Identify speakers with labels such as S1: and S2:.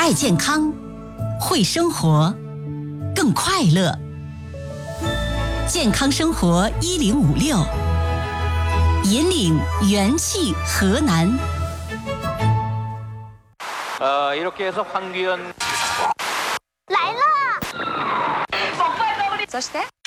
S1: 爱健康，会生活，更快乐。健康生活1056，引领元气河南。
S2: 이렇게 해서 황규현
S3: 来了。そして